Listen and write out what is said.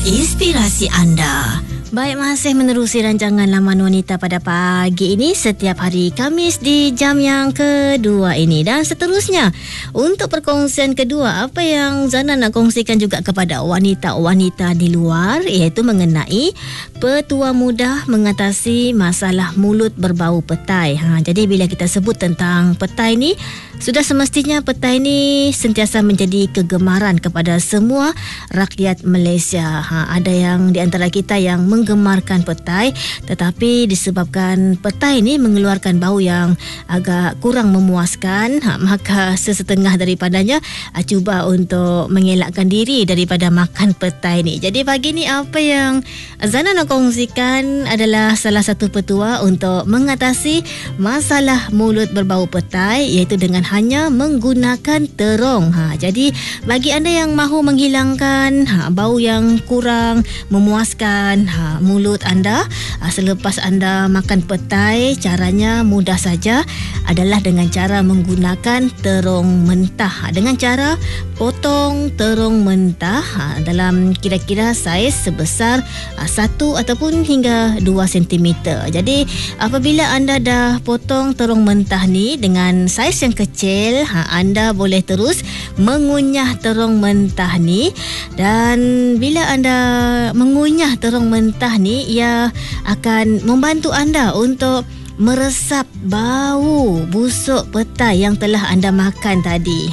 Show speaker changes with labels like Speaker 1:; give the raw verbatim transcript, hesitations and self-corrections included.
Speaker 1: inspirasi anda. Baik, masih menerusi rancangan Laman Wanita pada pagi ini setiap hari Khamis di jam yang kedua ini. Dan seterusnya, untuk perkongsian kedua, apa yang Zana nak kongsikan juga kepada wanita-wanita di luar, iaitu mengenai petua mudah mengatasi masalah mulut berbau petai. Ha, jadi bila kita sebut tentang petai ni, sudah semestinya petai ni sentiasa menjadi kegemaran kepada semua rakyat Malaysia. Ha, ada yang di antara kita yang menggemarkan petai, tetapi disebabkan petai ni mengeluarkan bau yang agak kurang memuaskan, ha, maka sesetengah daripadanya ha, cuba untuk mengelakkan diri daripada makan petai ni. Jadi pagi ni apa yang Zana nak kongsikan adalah salah satu petua untuk mengatasi masalah mulut berbau petai, iaitu dengan hanya menggunakan terong. Ha, jadi bagi anda yang mahu menghilangkan ha, bau yang kurang memuaskan ha, mulut anda ha, selepas anda makan petai, caranya mudah saja, adalah dengan cara menggunakan terong mentah. Ha, dengan cara potong terong mentah ha, dalam kira-kira saiz sebesar ha, satu ataupun hingga dua sentimeter. Jadi apabila anda dah potong terong mentah ni dengan saiz yang kecil, ha, anda boleh terus mengunyah terong mentah ni. Dan bila anda mengunyah terong mentah ni, ia akan membantu anda untuk meresap bau busuk petai yang telah anda makan tadi.